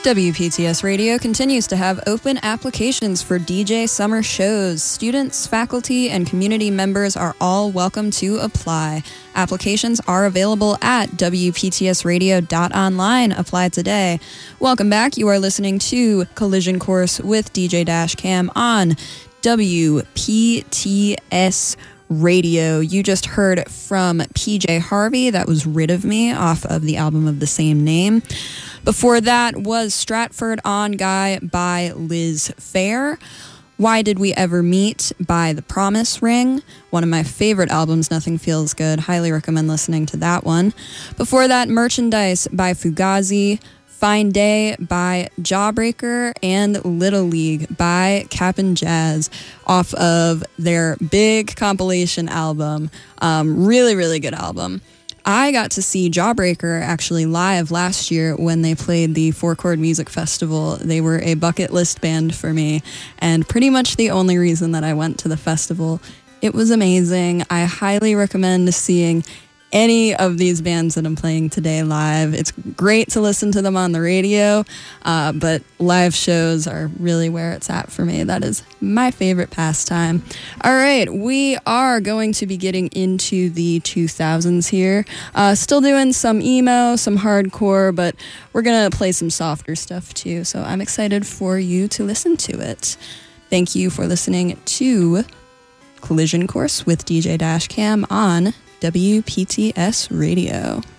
WPTS Radio continues to have open applications for DJ summer shows. Students, faculty, and community members are all welcome to apply. Applications are available at WPTSradio.online. Apply today. Welcome back. You are listening to Collision Course with DJ Dashcam on WPTS Radio. You just heard from PJ Harvey. That was Rid of Me off of the album of the same name. Before that was Stratford on Guy by Liz Phair. Why Did We Ever Meet by The Promise Ring. One of my favorite albums, Nothing Feels Good. Highly recommend listening to that one. Before that, Merchandise by Fugazi. Fine Day by Jawbreaker, and Little League by Cap'n Jazz off of their big compilation album. Really, really good album. I got to see Jawbreaker actually live last year when they played the Four Chord Music Festival. They were a bucket list band for me, and pretty much the only reason that I went to the festival. It was amazing. I highly recommend seeing any of these bands that I'm playing today live. It's great to listen to them on the radio, but live shows are really where it's at for me. That is my favorite pastime. All right, we are going to be getting into the 2000s here. Still doing some emo, some hardcore, but we're going to play some softer stuff too, so I'm excited for you to listen to it. Thank you for listening to Collision Course with DJ Dashcam on WPTS Radio.